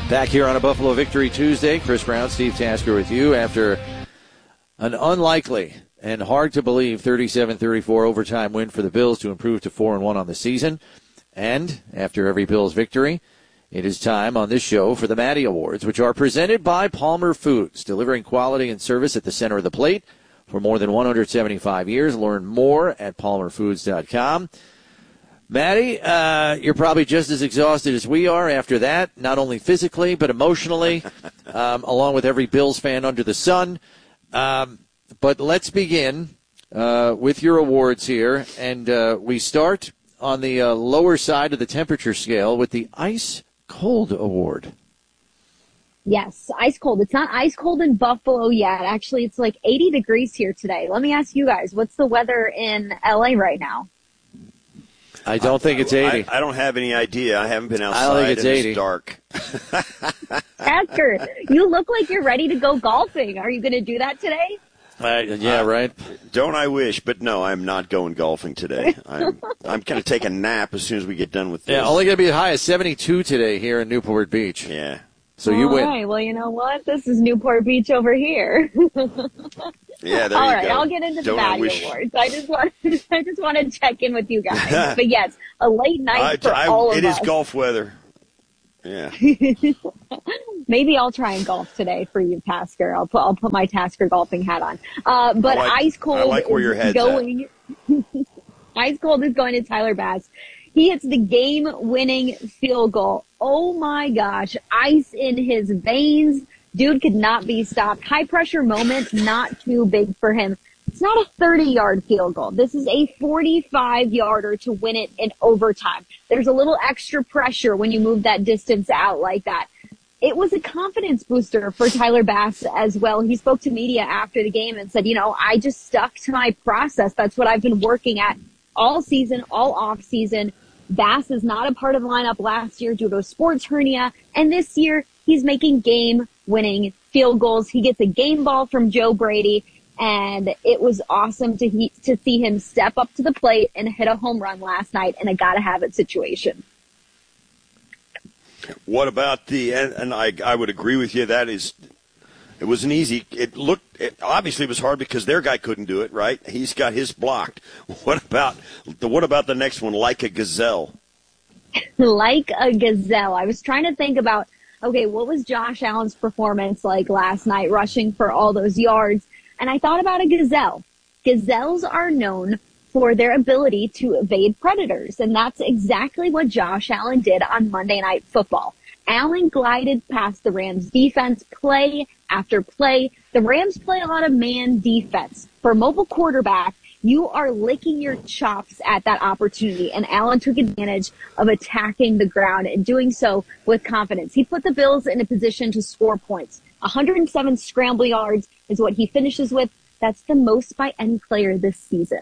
Back here on a Buffalo Victory Tuesday, Chris Brown, Steve Tasker with you after an unlikely and hard to believe 37-34 overtime win for the Bills to improve to 4-1 on the season. And after every Bills victory, it is time on this show for the Maddie Awards, which are presented by Palmer Foods, delivering quality and service at the center of the plate for more than 175 years. Learn more at palmerfoods.com. Maddie, you're probably just as exhausted as we are after that, not only physically but emotionally, along with every Bills fan under the sun. But let's begin with your awards here, and we start on the lower side of the temperature scale with the Ice Cold Award. Yes, ice cold. It's not ice cold in Buffalo yet. Actually, it's like 80 degrees here today. Let me ask you guys, what's the weather in LA right now? I don't think it's 80. I don't have any idea. I haven't been outside. I don't think it's 80. It's dark. Tasker, you look like you're ready to go golfing. Are you going to do that today? Yeah, right. Don't I wish, but no, I'm not going golfing today. I'm going to take a nap as soon as we get done with this. Yeah, only going to be as high as 72 today here in Newport Beach. Yeah. So you win. All right, well, you know what? This is Newport Beach over here. Yeah, there All you right, go. I'll get into the Don't I Maddie wish. Awards. I just want to check in with you guys. But yes, a late night for all of us. It is golf weather. Yeah. Maybe I'll try and golf today for you, Tasker. I'll put my Tasker golfing hat on. But Ice Cold I like where your head's going. Ice Cold is going to Tyler Bass. He hits the game-winning field goal. Oh my gosh, ice in his veins. Dude could not be stopped. High-pressure moment, not too big for him. It's not a 30-yard field goal. This is a 45-yarder to win it in overtime. There's a little extra pressure when you move that distance out like that. It was a confidence booster for Tyler Bass as well. He spoke to media after the game and said, I just stuck to my process. That's what I've been working at all season, all off season. Bass is not a part of the lineup last year due to a sports hernia. And this year, he's making game-winning field goals. He gets a game ball from Joe Brady. And it was awesome to see him step up to the plate and hit a home run last night in a gotta-have-it situation. What about and I would agree with you, it was an easy, obviously it was hard because their guy couldn't do it, right? He's got his blocked. What about the next one, Like a Gazelle? Like a Gazelle. I was trying to think about, okay, what was Josh Allen's performance like last night, rushing for all those yards? And I thought about a gazelle. Gazelles are known for their ability to evade predators, and that's exactly what Josh Allen did on Monday Night Football. Allen glided past the Rams defense play after play. The Rams play a lot of man defense. For a mobile quarterback, you are licking your chops at that opportunity, and Allen took advantage of attacking the ground and doing so with confidence. He put the Bills in a position to score points. 107 scramble yards is what he finishes with. That's the most by any player this season.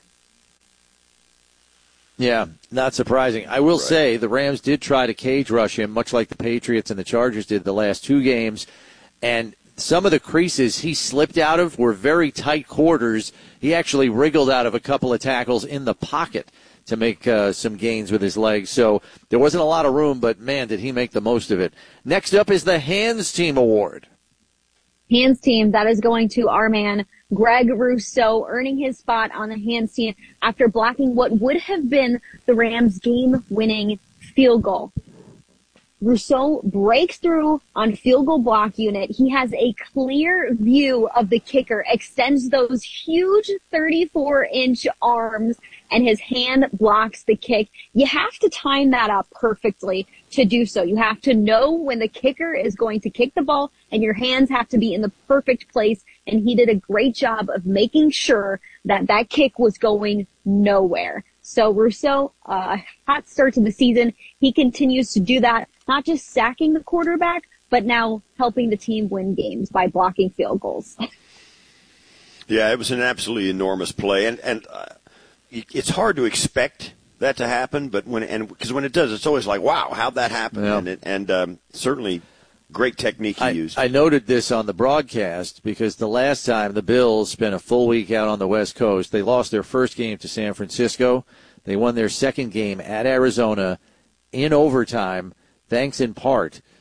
Yeah, not surprising. I will say the Rams did try to cage rush him, much like the Patriots and the Chargers did the last two games. And some of the creases he slipped out of were very tight quarters. He actually wriggled out of a couple of tackles in the pocket to make some gains with his legs. So there wasn't a lot of room, but, man, did he make the most of it. Next up is the Hands Team Award. Hands team, that is going to our man, Greg Rousseau, earning his spot on the hands team after blocking what would have been the Rams' game-winning field goal. Rousseau breaks through on field goal block unit. He has a clear view of the kicker, extends those huge 34-inch arms, and his hand blocks the kick. You have to time that up perfectly to do so. You have to know when the kicker is going to kick the ball, and your hands have to be in the perfect place. And he did a great job of making sure that that kick was going nowhere. So Rousseau, hot start to the season. He continues to do that, not just sacking the quarterback, but now helping the team win games by blocking field goals. Yeah, it was an absolutely enormous play, and it's hard to expect that to happen, but because when it does, it's always like, wow, how'd that happen? Yeah. And certainly great technique he used. I noted this on the broadcast because the last time the Bills spent a full week out on the West Coast, they lost their first game to San Francisco. They won their second game at Arizona in overtime, thanks in part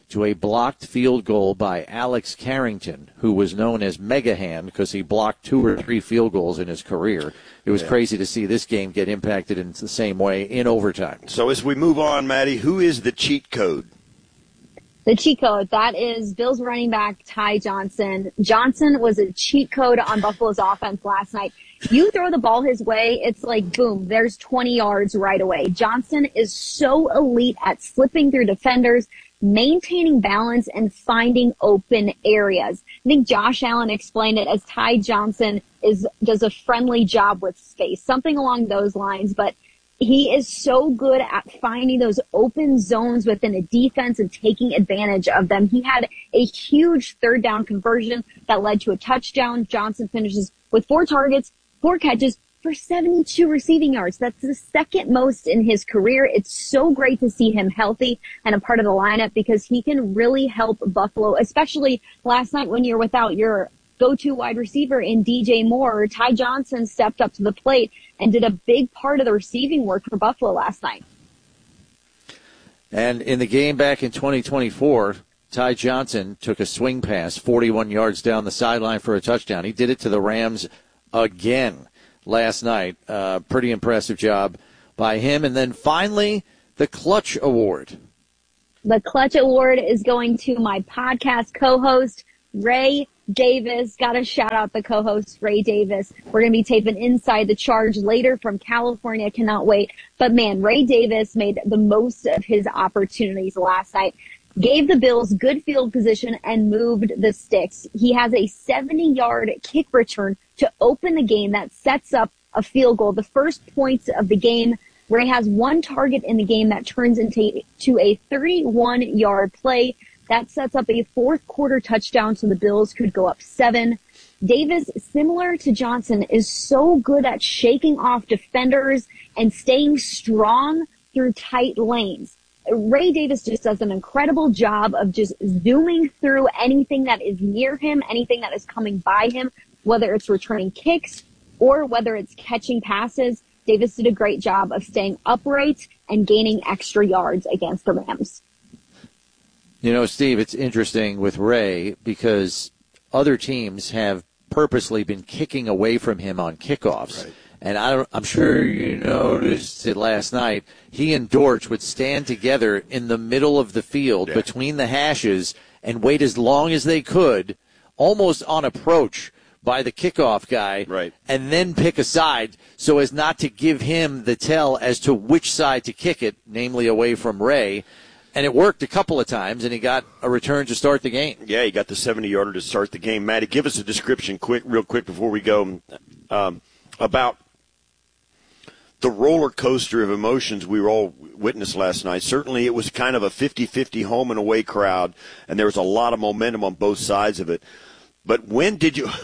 to a blocked field goal by Alex Carrington, who was known as Mega Hand because he blocked 2 or 3 field goals in his career. It was crazy to see this game get impacted in the same way in overtime. So as we move on, Maddie, who is the cheat code? The cheat code, that is Bills running back Ty Johnson. Johnson was a cheat code on Buffalo's offense last night. You throw the ball his way, it's like, boom, there's 20 yards right away. Johnson is so elite at slipping through defenders, maintaining balance, and finding open areas. I think Josh Allen explained it as Ty Johnson does a friendly job with space, something along those lines, but he is so good at finding those open zones within a defense and taking advantage of them. He had a huge 3rd down conversion that led to a touchdown. Johnson finishes with 4 targets, 4 catches for 72 receiving yards. That's the 2nd most in his career. It's so great to see him healthy and a part of the lineup because he can really help Buffalo, especially last night when you're without your go-to wide receiver in DJ Moore. Ty Johnson stepped up to the plate and did a big part of the receiving work for Buffalo last night. And in the game back in 2024, Ty Johnson took a swing pass 41 yards down the sideline for a touchdown. He did it to the Rams again last night. Pretty impressive job by him. And then finally, the Clutch Award. The Clutch Award is going to my podcast co-host, Ray Davis. Got to shout out the co-host, Ray Davis. We're going to be taping Inside the Charge later from California. Cannot wait. But man, Ray Davis made the most of his opportunities last night. Gave the Bills good field position and moved the sticks. He has a 70-yard kick return to open the game that sets up a field goal. The first points of the game, Ray has 1 target in the game that turns into a 31-yard play. That sets up a 4th quarter touchdown so the Bills could go up 7. Davis, similar to Johnson, is so good at shaking off defenders and staying strong through tight lanes. Ray Davis just does an incredible job of just zooming through anything that is near him, anything that is coming by him, whether it's returning kicks or whether it's catching passes. Davis did a great job of staying upright and gaining extra yards against the Rams. You know, Steve, it's interesting with Ray because other teams have purposely been kicking away from him on kickoffs. Right. And I'm sure you noticed it last night. He and Dortch would stand together in the middle of the field between the hashes and wait as long as they could, almost on approach by the kickoff guy, and then pick a side so as not to give him the tell as to which side to kick it, namely away from Ray. And it worked a couple of times, and he got a return to start the game. Yeah, he got the 70-yarder to start the game. Matty, give us a description real quick before we go about the roller coaster of emotions we were all witnessed last night. Certainly it was kind of a 50-50 home and away crowd, and there was a lot of momentum on both sides of it. But when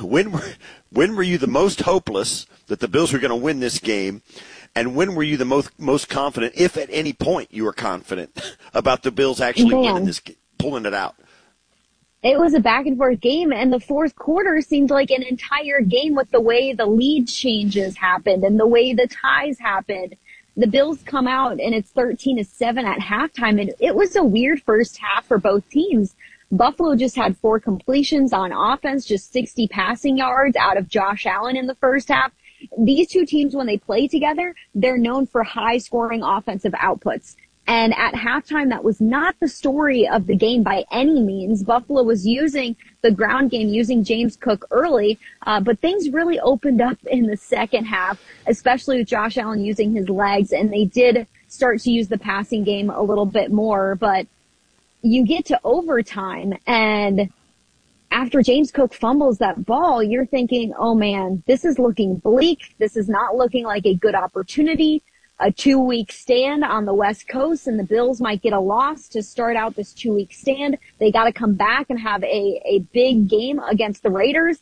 were you the most hopeless that the Bills were going to win this game? And when were you the most confident, if at any point you were confident, about the Bills actually winning this, pulling it out? It was a back-and-forth game, and the 4th quarter seemed like an entire game with the way the lead changes happened and the way the ties happened. The Bills come out, and it's 13-7 at halftime, and it was a weird first half for both teams. Buffalo just had 4 completions on offense, just 60 passing yards out of Josh Allen in the first half. These two teams, when they play together, they're known for high-scoring offensive outputs. And at halftime, that was not the story of the game by any means. Buffalo was using the ground game, using James Cook early, but things really opened up in the second half, especially with Josh Allen using his legs, and they did start to use the passing game a little bit more. But you get to overtime, and after James Cook fumbles that ball, you're thinking, oh man, this is looking bleak. This is not looking like a good opportunity. A 2-week stand on the West Coast, and the Bills might get a loss to start out this 2-week stand. They got to come back and have a big game against the Raiders.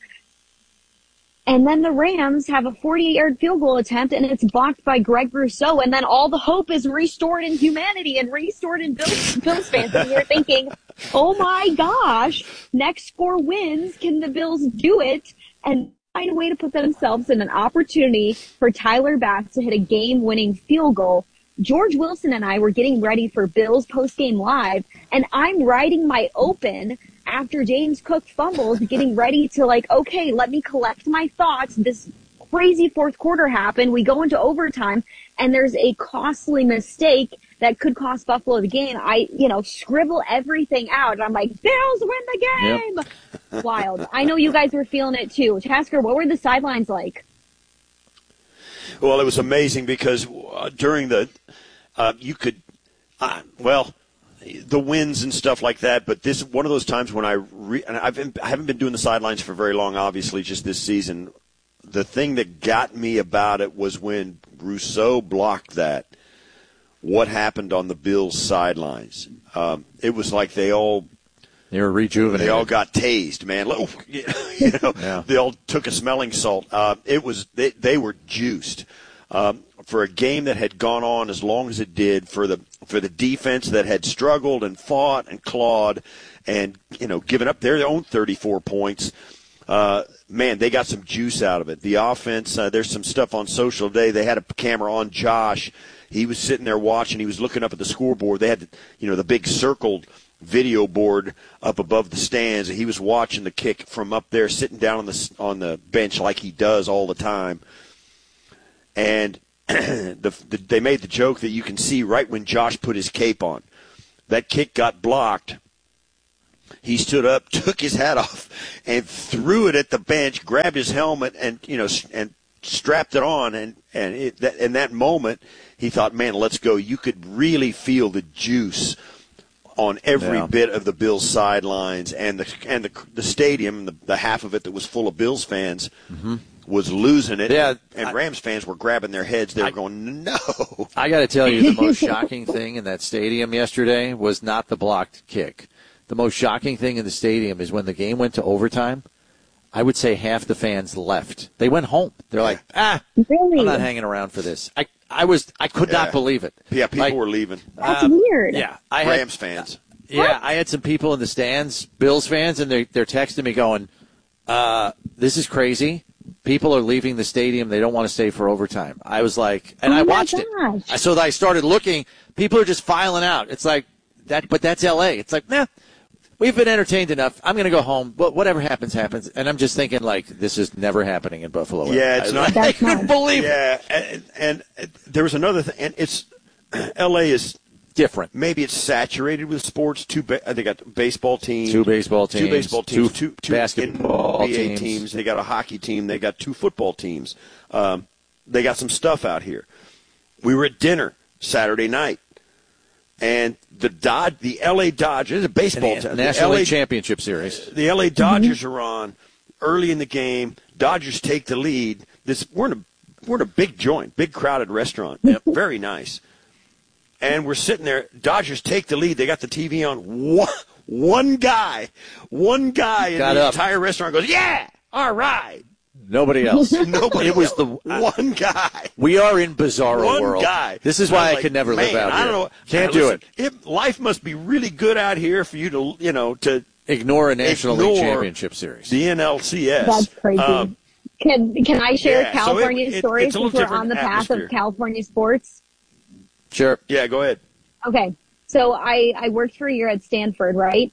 And then the Rams have a 48-yard field goal attempt, and it's blocked by Greg Rousseau. And then all the hope is restored in humanity and restored in Bills fans. And you're thinking, oh my gosh, next 4 wins, can the Bills do it? And find a way to put themselves in an opportunity for Tyler Bass to hit a game-winning field goal. George Wilson and I were getting ready for Bills postgame live, and I'm writing my open after James Cook fumbles, getting ready to okay, let me collect my thoughts. This crazy fourth quarter happened. We go into overtime, and there's a costly mistake that could cost Buffalo the game. I, scribble everything out, and I'm like, Bills win the game! Yep. Wild. I know you guys were feeling it too. Tasker, what were the sidelines like? Well, it was amazing because during the the winds and stuff like that, but this is one of those times when I haven't been doing the sidelines for very long, obviously, just this season. The thing that got me about it was when Rousseau blocked that, what happened on the Bills' sidelines. It was like they were rejuvenated. They all got tased, man. Yeah. They all took a smelling salt. They were juiced. For a game that had gone on as long as it did, for the defense that had struggled and fought and clawed and given up their own 34 points, man, they got some juice out of it. The offense, there's some stuff on social today. They had a camera on Josh. He was sitting there watching. He was looking up at the scoreboard. They had the big circled video board up above the stands, and he was watching the kick from up there, sitting down on the bench like he does all the time. And they made the joke that you can see right when Josh put his cape on. That kick got blocked. He stood up, took his hat off, and threw it at the bench, grabbed his helmet, and strapped it on. And in that moment, he thought, man, let's go. You could really feel the juice on every bit of the Bills sidelines, and the stadium, the half of it that was full of Bills fans, was losing it. Yeah, and Rams fans were grabbing their heads. They were going, no. I got to tell you, the most shocking thing in that stadium yesterday was not the blocked kick. The most shocking thing in the stadium is when the game went to overtime, I would say half the fans left. They went home. They're like, really? I'm not hanging around for this. I could not believe it. Yeah, people were leaving. That's weird. Yeah, Rams fans. Yeah, I had some people in the stands, Bills fans, and they're texting me going, this is crazy. People are leaving the stadium. They don't want to stay for overtime. I was like, and I watched it. So I started looking. People are just filing out. It's like that, but that's L.A. It's like, we've been entertained enough. I'm going to go home. But whatever happens, happens. And I'm just thinking, this is never happening in Buffalo. Yeah, it's not. I couldn't believe it. Yeah, and there was another thing. And it's L.A. is different. Maybe it's saturated with sports. They got baseball teams. Two baseball teams. Two basketball NBA teams. They got a hockey team. They got two football teams. They got some stuff out here. We were at dinner Saturday night, and the L.A. Dodgers, a baseball team, National League Championship Series. The L.A. Dodgers are on early in the game. Dodgers take the lead. We're in a big joint, big crowded restaurant. Yep. Very nice. And we're sitting there. Dodgers take the lead. They got the TV on. One guy in the entire restaurant goes, yeah, all right. Nobody else. It was the one guy. We are in bizarro world. One guy. This is why I could never live out here. I don't know. Can't do it. Life must be really good out here for you to ignore a National League Championship Series. The NLCS. That's crazy. Can I share a California story it's since we're on the path of California sports? Sure. Yeah, go ahead. Okay. So I worked for a year at Stanford, right?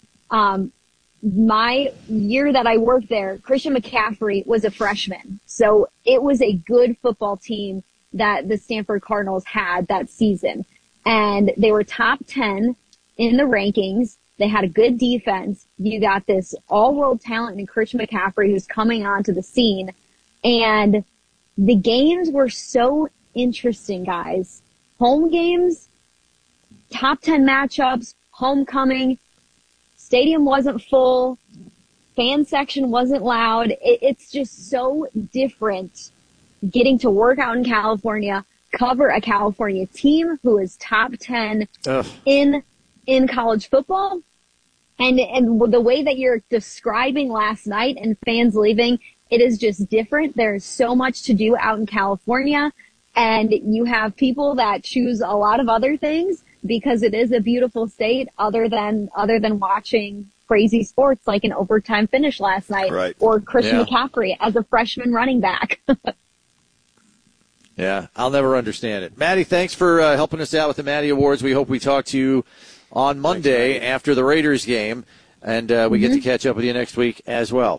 My year that I worked there, Christian McCaffrey was a freshman. So it was a good football team that the Stanford Cardinals had that season. And they were top 10 in the rankings. They had a good defense. You got this all-world talent in Christian McCaffrey who's coming onto the scene. And the games were so interesting, guys. Home games, top 10 matchups, homecoming, stadium wasn't full, fan section wasn't loud. It's just so different getting to work out in California, cover a California team who is top 10 in college football. And the way that you're describing last night and fans leaving, it is just different. There's so much to do out in California. And you have people that choose a lot of other things because it is a beautiful state other than watching crazy sports like an overtime finish last night, right, or Christian McCaffrey as a freshman running back. Yeah, I'll never understand it. Maddie, thanks for helping us out with the Maddie Awards. We hope we talk to you on Monday after the Raiders game, and we get to catch up with you next week as well.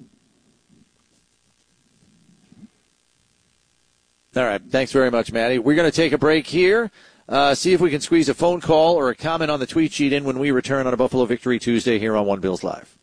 All right, thanks very much, Maddie. We're going to take a break here, see if we can squeeze a phone call or a comment on the tweet sheet in when we return on a Buffalo Victory Tuesday here on One Bills Live.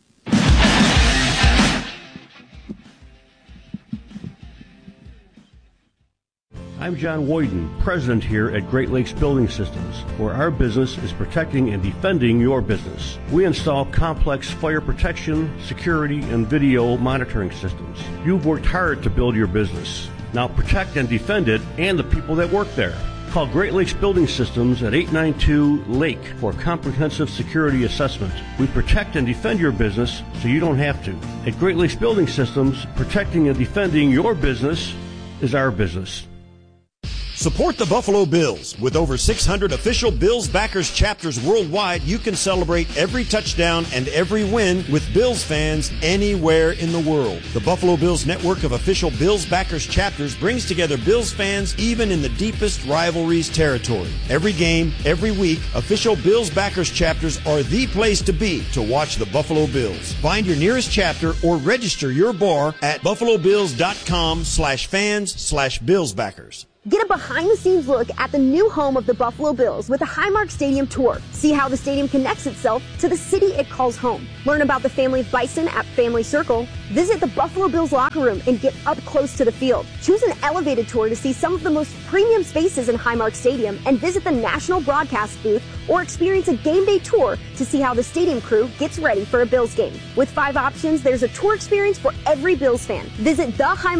I'm John Woyden, president here at Great Lakes Building Systems, where our business is protecting and defending your business. We install complex fire protection, security, and video monitoring systems. You've worked hard to build your business. Now protect and defend it and the people that work there. Call Great Lakes Building Systems at 892-LAKE for a comprehensive security assessment. We protect and defend your business so you don't have to. At Great Lakes Building Systems, protecting and defending your business is our business. Support the Buffalo Bills. With over 600 official Bills backers chapters worldwide, you can celebrate every touchdown and every win with Bills fans anywhere in the world. The Buffalo Bills network of official Bills backers chapters brings together Bills fans even in the deepest rivalries territory. Every game, every week, official Bills backers chapters are the place to be to watch the Buffalo Bills. Find your nearest chapter or register your bar at buffalobills.com/fans/Billsbackers. Get a behind-the-scenes look at the new home of the Buffalo Bills with a Highmark Stadium tour. See how the stadium connects itself to the city it calls home. Learn about the family of Bison at Family Circle. Visit the Buffalo Bills locker room and get up close to the field. Choose an elevated tour to see some of the most premium spaces in Highmark Stadium and visit the national broadcast booth or experience a game day tour to see how the stadium crew gets ready for a Bills game. With 5 options, there's a tour experience for every Bills fan. Visit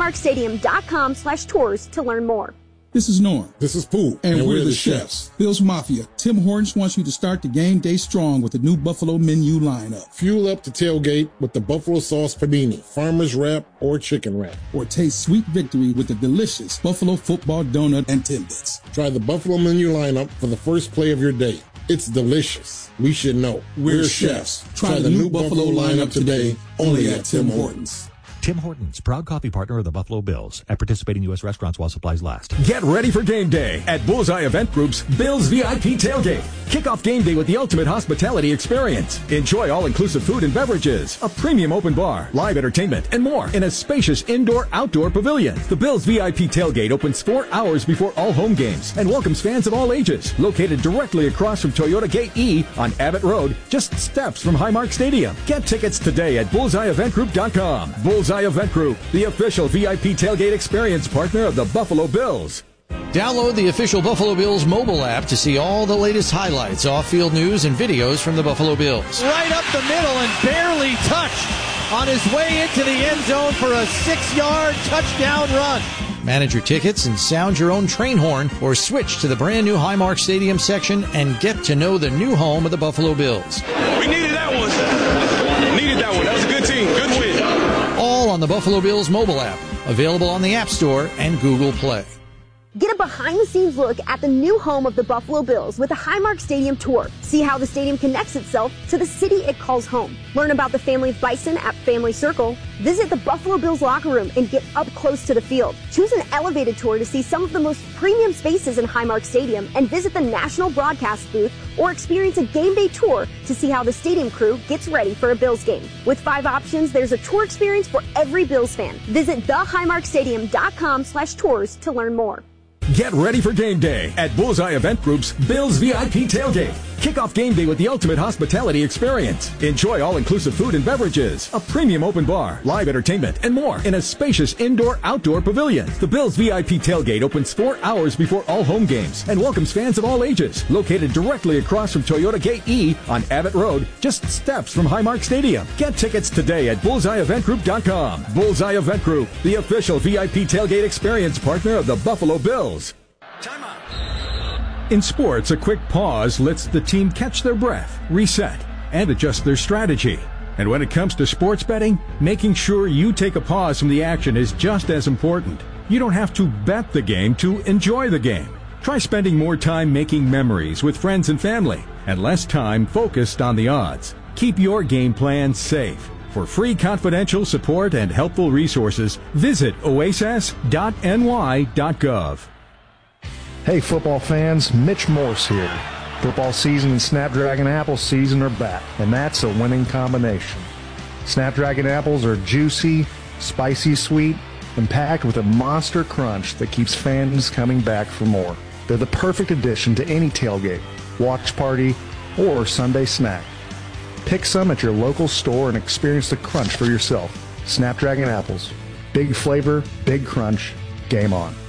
thehighmarkstadium.com/tours to learn more. This is Norm. This is Pooh. And we're the chefs. Bills Mafia. Tim Hortons wants you to start the game day strong with the new Buffalo menu lineup. Fuel up the tailgate with the Buffalo Sauce Panini, Farmer's Wrap, or Chicken Wrap. Or taste sweet victory with the delicious Buffalo Football Donut and Timbits. Try the Buffalo menu lineup for the first play of your day. It's delicious. We should know. We're chefs. Try the new Buffalo lineup today, only at Tim Hortons. Tim Hortons, proud coffee partner of the Buffalo Bills, at participating U.S. restaurants while supplies last. Get ready for game day at Bullseye Event Group's Bills VIP Tailgate. Kick off game day with the ultimate hospitality experience. Enjoy all-inclusive food and beverages, a premium open bar, live entertainment, and more in a spacious indoor-outdoor pavilion. The Bills VIP Tailgate opens 4 hours before all home games and welcomes fans of all ages. Located directly across from Toyota Gate E on Abbott Road, just steps from Highmark Stadium. Get tickets today at bullseyeeventgroup.com. Bullseye Event Group, the official VIP tailgate experience partner of the Buffalo Bills. Download the official Buffalo Bills mobile app to see all the latest highlights, off-field news, and videos from the Buffalo Bills. Right up the middle and barely touched on his way into the end zone for a 6-yard touchdown run. Manage your tickets and sound your own train horn, or switch to the brand new Highmark Stadium section and get to know the new home of the Buffalo Bills. We needed that one. That was a good team. Good win. All on the Buffalo Bills mobile app, available on the App Store and Google Play. Get a behind-the-scenes look at the new home of the Buffalo Bills with a Highmark Stadium tour. See how the stadium connects itself to the city it calls home. Learn about the family of Bison at Family Circle. Visit the Buffalo Bills locker room and get up close to the field. Choose an elevated tour to see some of the most premium spaces in Highmark Stadium and visit the national broadcast booth or experience a game day tour to see how the stadium crew gets ready for a Bills game. With 5 options, there's a tour experience for every Bills fan. Visit thehighmarkstadium.com/tours to learn more. Get ready for game day at Bullseye Event Group's Bills VIP Tailgate. Kick off game day with the ultimate hospitality experience. Enjoy all-inclusive food and beverages, a premium open bar, live entertainment, and more in a spacious indoor-outdoor pavilion. The Bills VIP Tailgate opens 4 hours before all home games and welcomes fans of all ages. Located directly across from Toyota Gate E on Abbott Road, just steps from Highmark Stadium. Get tickets today at bullseyeeventgroup.com. Bullseye Event Group, the official VIP tailgate experience partner of the Buffalo Bills. In sports, a quick pause lets the team catch their breath, reset, and adjust their strategy. And when it comes to sports betting, making sure you take a pause from the action is just as important. You don't have to bet the game to enjoy the game. Try spending more time making memories with friends and family, and less time focused on the odds. Keep your game plan safe. For free confidential support and helpful resources, visit oasis.ny.gov. Hey football fans, Mitch Morse here. Football season and Snapdragon apple season are back, and that's a winning combination. Snapdragon apples are juicy, spicy sweet, and packed with a monster crunch that keeps fans coming back for more. They're the perfect addition to any tailgate, watch party, or Sunday snack. Pick some at your local store and experience the crunch for yourself. Snapdragon apples. Big flavor, big crunch, game on.